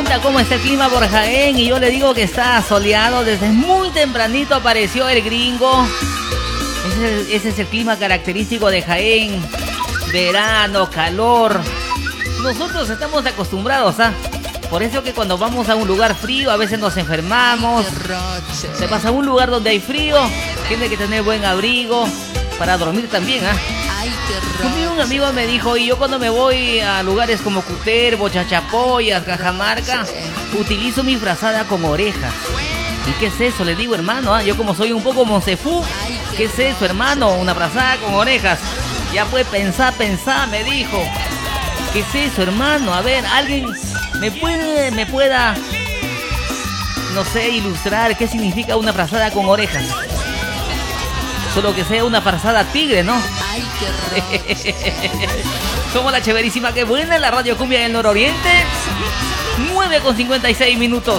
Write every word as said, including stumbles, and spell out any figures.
pregunta cómo está el clima por Jaén y yo le digo que está soleado. Desde muy tempranito apareció el gringo. Ese es, ese es el clima característico de Jaén. Verano, calor. Nosotros estamos acostumbrados, ¿ah? Por eso que cuando vamos a un lugar frío a veces nos enfermamos. Se pasa a un lugar donde hay frío, tiene que tener buen abrigo para dormir también, ¿ah? Conmigo un amigo me dijo, y yo cuando me voy a lugares como Cutervo, Chachapoyas, Cajamarca, utilizo mi frazada con orejas. ¿Y qué es eso? Le digo, hermano, ¿ah? Yo como soy un poco monsefú, ¿qué es eso, hermano? Una frazada con orejas. Ya fue pensar, pensar, me dijo. ¿Qué es eso, hermano? A ver, alguien me puede, me pueda, no sé, ilustrar qué significa una frazada con orejas. Solo que sea una frazada tigre, ¿no? Ay, qué Somos la chéverísima, que buena, la Radio Cumbia del Nororiente. nueve con cincuenta y seis minutos.